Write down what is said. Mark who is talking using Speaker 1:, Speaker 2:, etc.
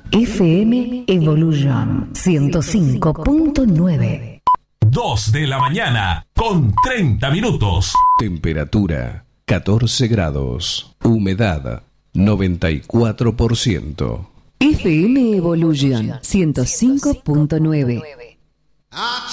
Speaker 1: FM Evolution 105.9.
Speaker 2: 2 de la mañana con 30 minutos.
Speaker 3: Temperatura 14 grados. Humedad 94%.
Speaker 1: FM Evolution 105.9.